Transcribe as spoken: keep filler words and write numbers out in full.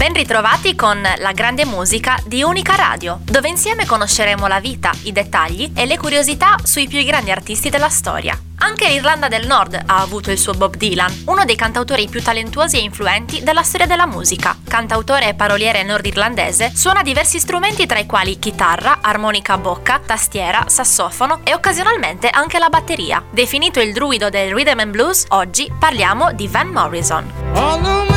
Ben ritrovati con La Grande Musica di Unica Radio, dove insieme conosceremo la vita, i dettagli e le curiosità sui più grandi artisti della storia. Anche l'Irlanda del Nord ha avuto il suo Bob Dylan, uno dei cantautori più talentuosi e influenti della storia della musica. Cantautore e paroliere nordirlandese, suona diversi strumenti tra i quali chitarra, armonica a bocca, tastiera, sassofono e occasionalmente anche la batteria. Definito il druido del rhythm and blues, oggi parliamo di Van Morrison.